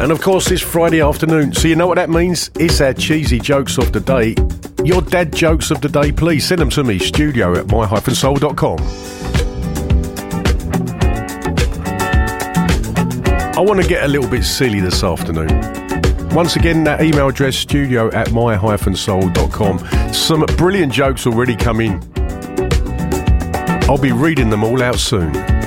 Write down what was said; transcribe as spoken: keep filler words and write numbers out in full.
And of course, it's Friday afternoon, so you know what that means? It's our cheesy jokes of the day. Your dad jokes of the day, please send them to me, studio at my dash soul dot com. I want to get a little bit silly this afternoon. Once again, that email address, studio at my dash soul dot com. Some brilliant jokes already come in. I'll be reading them all out soon.